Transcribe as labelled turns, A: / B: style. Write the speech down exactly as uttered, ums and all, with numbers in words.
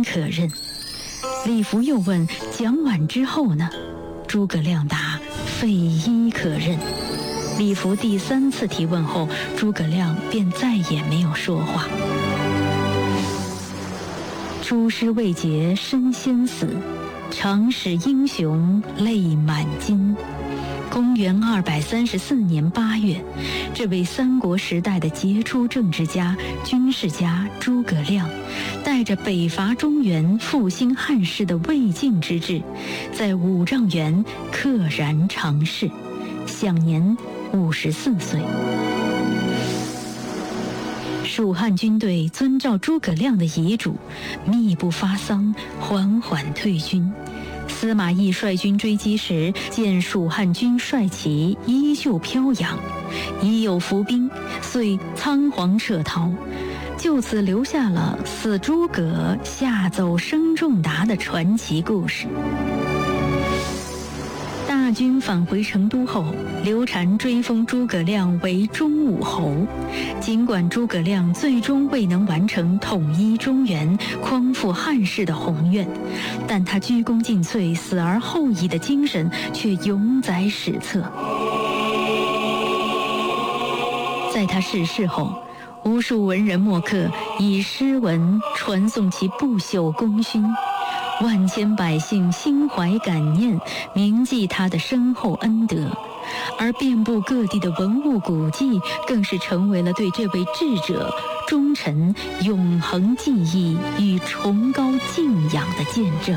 A: 可任。李福又问：讲完之后呢？诸葛亮答：非一可任。李福第三次提问后，诸葛亮便再也没有说话。出师未捷身先死，长使英雄泪满襟。公元二百三十四年八月，这位三国时代的杰出政治家、军事家诸葛亮，带着北伐中原、复兴汉室的未竟之志，在五丈原溘然长逝，享年五十四岁。蜀汉军队遵照诸葛亮的遗嘱，密不发丧，缓缓退军。司马懿率军追击时，见蜀汉军帅旗依旧飘扬，已有伏兵，遂仓皇撤逃，就此留下了死诸葛下走生仲达的传奇故事。大军返回成都后，刘禅追封诸葛亮为中武侯。尽管诸葛亮最终未能完成统一中原、匡复汉室的宏愿，但他鞠躬尽瘁、死而后已的精神却永载史册。在他逝世后，无数文人墨客以诗文传颂其不朽功勋，万千百姓心怀感念，铭记他的深厚恩德，而遍布各地的文物古迹更是成为了对这位智者、忠臣永恒记忆与崇高敬仰的见证。